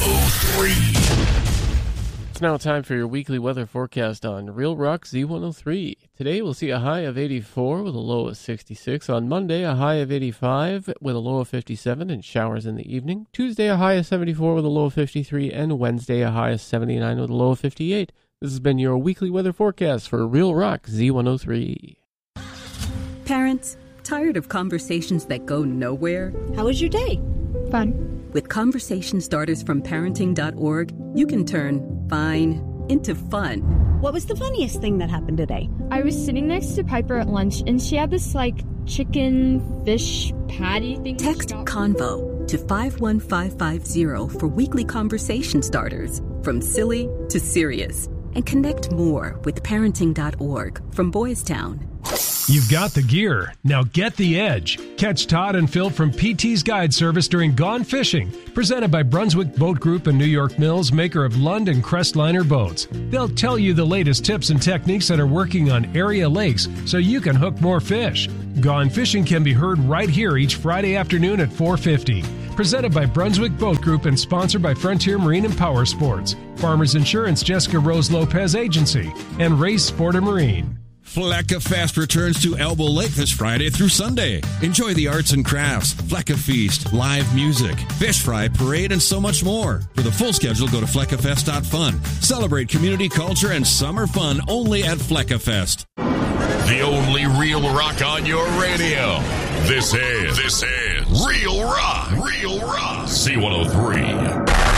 Z103. It's now time for your weekly weather forecast on Real Rock Z103. Today we'll see a high of 84 with a low of 66. On Monday, a high of 85 with a low of 57 and showers in the evening. Tuesday, a high of 74 with a low of 53. And Wednesday, a high of 79 with a low of 58. This has been your weekly weather forecast for Real Rock Z103. Parents, tired of conversations that go nowhere? How was your day? Fun. With conversation starters from parenting.org, you can turn fine into fun. What was the funniest thing that happened today? I was sitting next to Piper at lunch, and she had this, chicken fish patty thing. Text CONVO to 51550 for weekly conversation starters, from silly to serious. And connect more with parenting.org from Boys Town. You've got the gear. Now get the edge. Catch Todd and Phil from PT's Guide Service during Gone Fishing, presented by Brunswick Boat Group and New York Mills, maker of Lund and Crestliner boats. They'll tell you the latest tips and techniques that are working on area lakes so you can hook more fish. Gone Fishing can be heard right here each Friday afternoon at 4:50. Presented by Brunswick Boat Group and sponsored by Frontier Marine and Power Sports, Farmers Insurance Jessica Rose Lopez Agency, and Race Sport and Marine. Flecka Fest returns to Elbow Lake this Friday through Sunday. Enjoy the arts and crafts, Flecka Feast, live music, fish fry, parade, and so much more. For the full schedule, go to fleckafest.fun. Celebrate community culture and summer fun only at Flecka Fest. The only real rock on your radio. This is Real Rock. Z103.